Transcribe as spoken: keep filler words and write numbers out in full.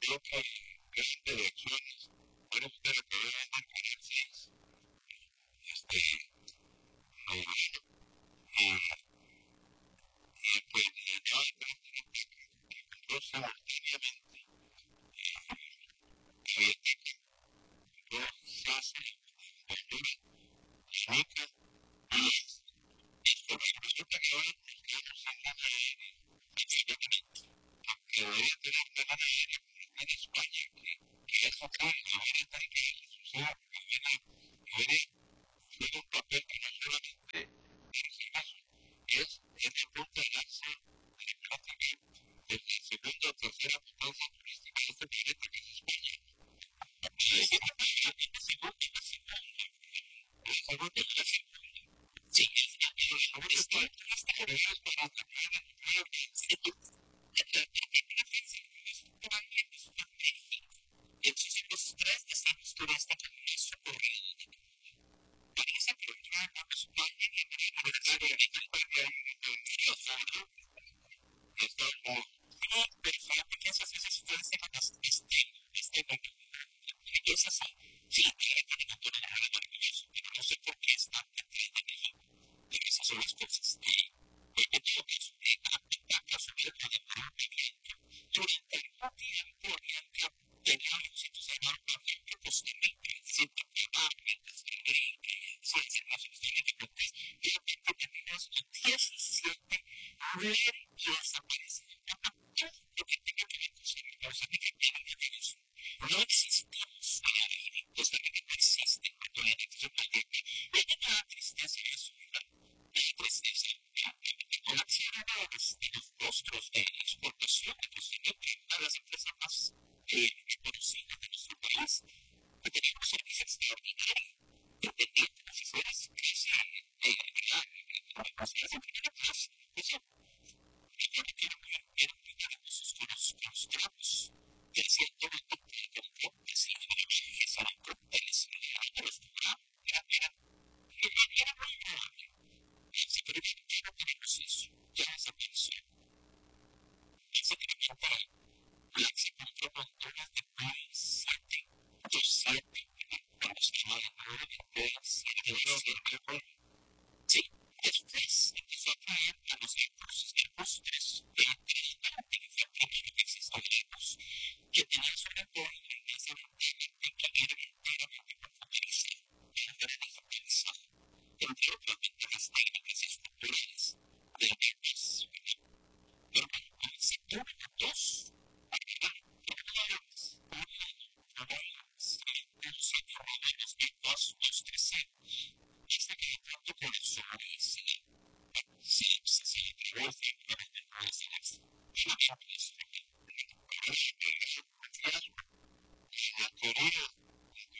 creo que grandes elecciones, bueno, usted lo que debe de mantenerse es, este, moderno y, y pues ya hay prácticamente que compró simultáneamente Aviateca, compró Sasa, Honduras, Yanica y esto resulta que ahora nos quedamos sin línea aérea, inmediatamente, porque debería tener una línea aérea como en España, que, que eso sí, debería estar que suceda, debería, debería ser un papel que no solamente es en el punto de darse de práctica de la segunda o tercera potencia turística de este planeta, que es España. Y la segunda, la segunda, la segunda, la segunda. Sí, es la segunda está hasta que veas para que puedan ver entonces los tres destinos turísticos más socorridos parece que no España y América Latina y España y los otros están como sí, pero fíjate que esas veces ustedes tienen este este es así sí, tienen un montón de lugares maravillosos pero no sé por qué están detrás de México de esas son las cosas y en todo caso a subir a demora un movimiento durante algún tiempo oriente tenía un sitio llamado Pavimento Costa Rica es decir, que probablemente se hacen las opciones de Cortés y de repente terminas en diecisiete muere y desaparece todo lo que tenga que ver con Costa Rica tiene que ver eso no existimos ahí Costa Rica no existe en Puerto Rico entonces y hay una tristeza en eso una tristeza con la acción de los, de los rostros de exportación de Costa Rica una de las empresas más eh, conocidas de nuestro país que tenía un servicio extraordinario dependiente de las afueras crece eh, ¿verdad? Las empresas eso yo creo que tiene muy bien muy negocios con los, con los trapos que decía todo el mundo que el trap decía que estaban cócteles a los programas era, era, era muy agradable sí, pero ya no tenemos eso ya desapareció básicamente Black se compró montones de Boeing siete ochenta y siete cuando estaba de nuevo de Boeing siete ochenta y siete sí, después empezó a traer a los Airbus Airbus tres veinte que fue el primero que existe en Airbus que tenía sobre Boeing la iglesia mentalmente que era enteramente computarizado era digitalizado entre otras ventajas técnicas y estructurales del Airbus pero bueno, con el sector dos hasta que de pronto con el sol se, se, se, se atraviesa y realmente no es el finalmente